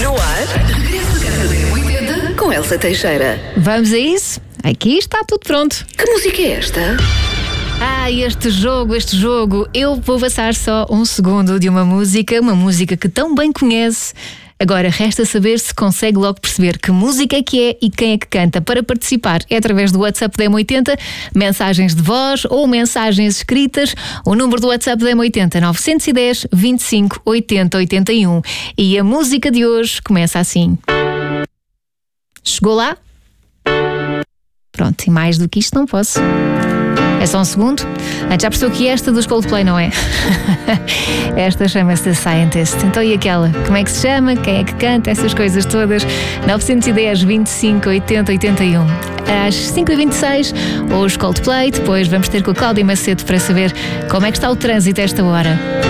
No ar, Regresso a Casa da M80 com Elsa Teixeira. Vamos a isso? Aqui está tudo pronto. Que música é esta? Este jogo. Eu vou passar só um segundo de uma música que tão bem conhece. Agora resta saber se consegue logo perceber que música é que é e quem é que canta. Para participar é através do WhatsApp da M80, mensagens de voz ou mensagens escritas. O número do WhatsApp da M80 910 25 80 81. E a música de hoje começa assim. Chegou lá? Pronto, e mais do que isto não posso. É só um segundo. Já percebeu que esta dos Coldplay não é? Esta chama-se The Scientist. Então e aquela? Como é que se chama? Quem é que canta? Essas coisas todas. 910 25 80 81. Às 5h26, os Coldplay. Depois vamos ter com a Cláudia Macedo para saber como é que está o trânsito a esta hora.